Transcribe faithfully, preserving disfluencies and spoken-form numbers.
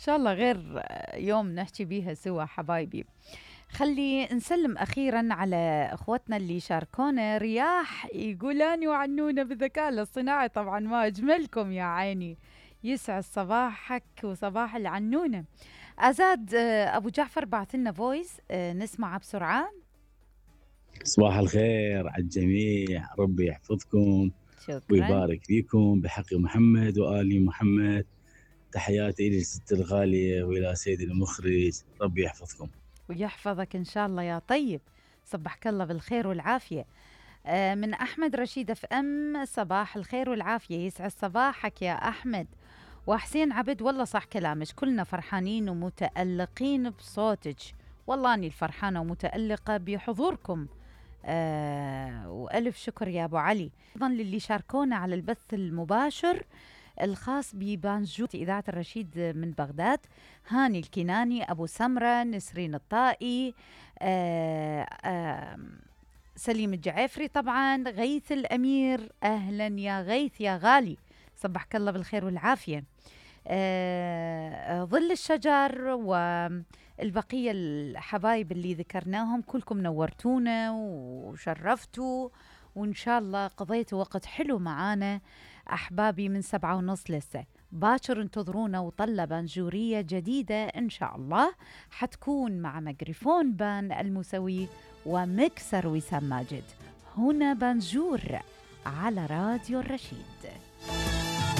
شاء الله غير يوم نحكي بيها سوا حبايبي. خلي نسلم أخيرا على أخوتنا اللي شاركونا. رياح يقولان يعنونا بالذكاء الاصطناعي، طبعا ما أجملكم يا عيني، يسعد صباحك وصباح العنونة. أزاد آه، أبو جعفر بعث لنا فويس آه، نسمعه بسرعة. صباح الخير على الجميع، ربي يحفظكم شكرا. ويبارك فيكم بحق محمد وآل محمد. تحياتي إلى الست الغالية وإلى سيد المخرج، ربي يحفظكم. ويحفظك إن شاء الله يا طيب. صبحك الله بالخير والعافية. آه، من أحمد رشيد اف ام، صباح الخير والعافية، يسعد صباحك يا أحمد. وحسين عبد، والله صح كلامك، كلنا فرحانين ومتألقين بصوتك. والله أني الفرحانة ومتألقة بحضوركم. آه وألف شكر يا أبو علي. أيضا للي شاركونا على البث المباشر الخاص ببانجو إذاعة الرشيد من بغداد، هاني الكناني، أبو سمرة، نسرين الطائي، آه آه سليم الجعيفري، طبعا غيث الأمير، أهلا يا غيث يا غالي، صبحك الله بالخير والعافية. آه ظل الشجر والبقية الحبايب اللي ذكرناهم كلكم نورتونا وشرفتوا، وإن شاء الله قضيتوا وقت حلو معانا أحبابي. من سبعة ونص لسه باكر انتظرونا وطلة بانجورية جديدة إن شاء الله، حتكون مع ميكروفون بان المسوي ومكسر وسام ماجد. هنا بانجور على راديو الرشيد.